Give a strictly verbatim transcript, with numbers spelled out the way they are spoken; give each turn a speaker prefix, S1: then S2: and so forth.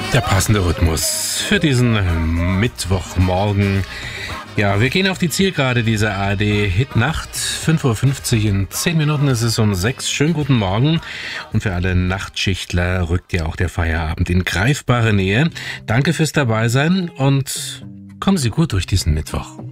S1: Der passende Rhythmus für diesen Mittwochmorgen. Ja, wir gehen auf die Zielgerade dieser A R D-Hitnacht. fünf Uhr fünfzig, in zehn Minuten ist es um sechs. Schönen guten Morgen. Und für alle Nachtschichtler rückt ja auch der Feierabend in greifbare Nähe. Danke fürs Dabeisein und kommen Sie gut durch diesen Mittwoch.